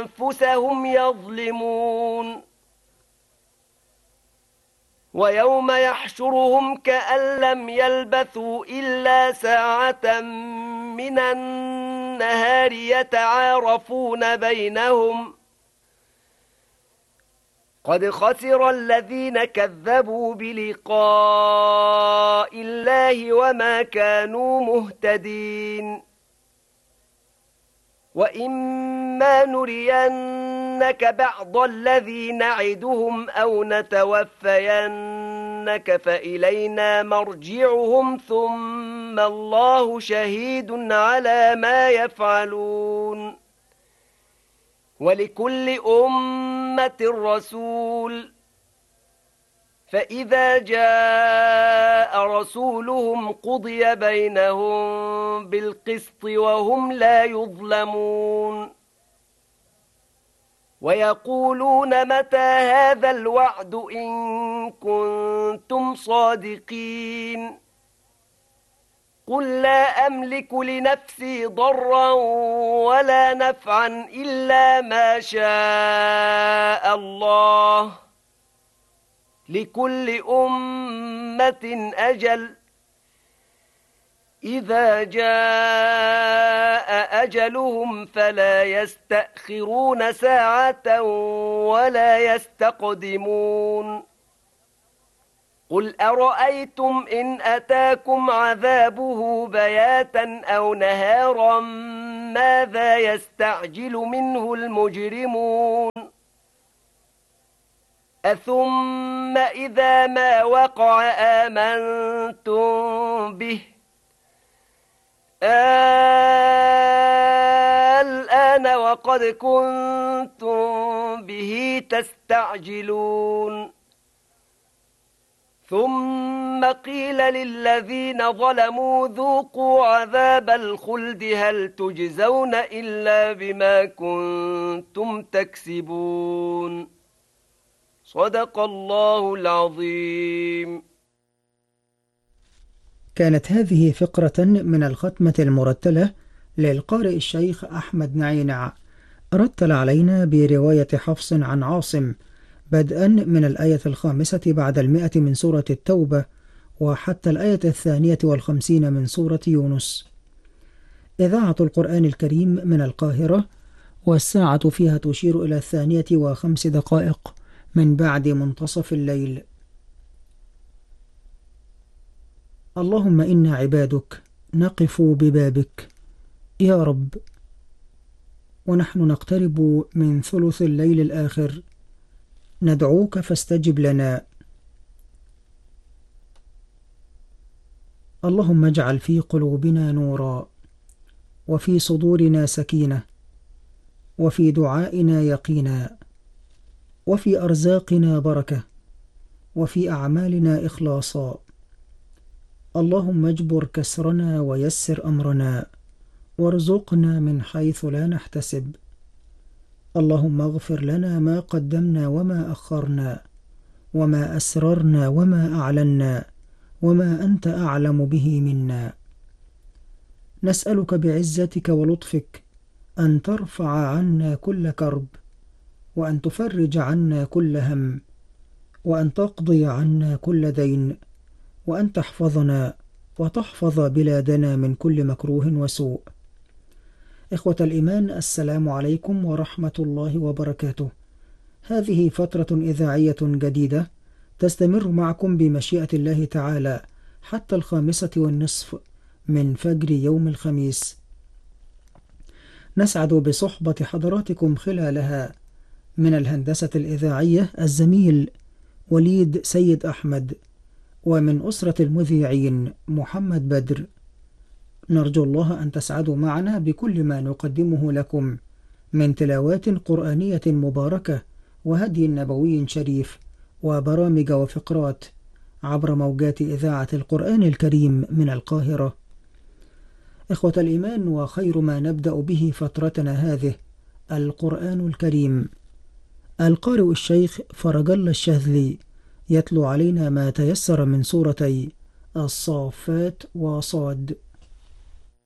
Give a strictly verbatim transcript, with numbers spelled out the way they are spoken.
أنفسهم يظلمون ويوم يحشرهم كأن لم يلبثوا إلا ساعة من النهار يتعارفون بينهم قد خسر الذين كذبوا بلقاء الله وما كانوا مهتدين وإما نرينك بعض الذي نعدهم أو نتوفينك فإلينا مرجعهم ثم الله شهيد على ما يفعلون ولكل أمة رسول فإذا جاء رسولهم قضي بينهم بالقسط وهم لا يظلمون ويقولون متى هذا الوعد إن كنتم صادقين قل لا أملك لنفسي ضرا ولا نفعا إلا ما شاء الله لكل أمة أجل إذا جاء أجلهم فلا يستأخرون ساعة ولا يستقدمون قل أرأيتم إن أتاكم عذابه بياتا أو نهارا ماذا يستعجل منه المجرمون أثم إذا ما وقع آمنتم به الآن وقد كنتم به تستعجلون ثم قيل للذين ظلموا ذوقوا عذاب الخلد هل تجزون إلا بما كنتم تكسبون صدق الله العظيم. كانت هذه فقرة من الختمة المرتلة للقارئ الشيخ أحمد نعينع، رتل علينا برواية حفص عن عاصم بدءا من الآية الخامسة بعد المئة من سورة التوبة وحتى الآية الثانية والخمسين من سورة يونس. إذاعة القرآن الكريم من القاهرة، والساعة فيها تشير إلى الثانية وخمس دقائق من بعد منتصف الليل. اللهم إنا عبادك نقف ببابك يا رب، ونحن نقترب من ثلث الليل الآخر، ندعوك فاستجب لنا. اللهم اجعل في قلوبنا نورا، وفي صدورنا سكينة، وفي دعائنا يقينا، وفي أرزاقنا بركة، وفي أعمالنا إخلاصا. اللهم اجبر كسرنا ويسر أمرنا، وارزقنا من حيث لا نحتسب. اللهم اغفر لنا ما قدمنا وما أخرنا، وما أسررنا وما أعلنا، وما أنت أعلم به منا. نسألك بعزتك ولطفك أن ترفع عنا كل كرب، وأن تفرج عنا كل هم، وأن تقضي عنا كل دين، وأن تحفظنا وتحفظ بلادنا من كل مكروه وسوء. إخوة الإيمان، السلام عليكم ورحمة الله وبركاته. هذه فترة إذاعية جديدة تستمر معكم بمشيئة الله تعالى حتى الخامسة والنصف من فجر يوم الخميس. نسعد بصحبة حضراتكم خلالها. من الهندسة الإذاعية الزميل وليد سيد أحمد، ومن أسرة المذيعين محمد بدر. نرجو الله أن تسعدوا معنا بكل ما نقدمه لكم من تلاوات قرآنية مباركة وهدي نبوي شريف وبرامج وفقرات عبر موجات إذاعة القرآن الكريم من القاهرة. إخوة الإيمان، وخير ما نبدأ به فترتنا هذه القرآن الكريم. القارئ الشيخ فرج الله الشاذلي يتلو علينا ما تيسر من سورتي الصافات وصاد.